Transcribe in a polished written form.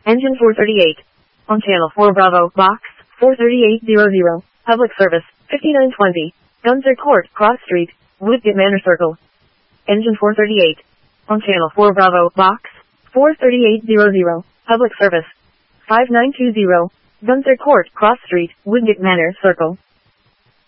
Engine 438. On Channel 4 Bravo, Box 43800. Public Service, 5920. Gunzer Court, Cross Street, Woodgate Manor Circle. Engine 438. On Channel 4 Bravo, Box 43800. Public Service, 5920. Gunzer Court, Cross Street, Woodgate Manor Circle.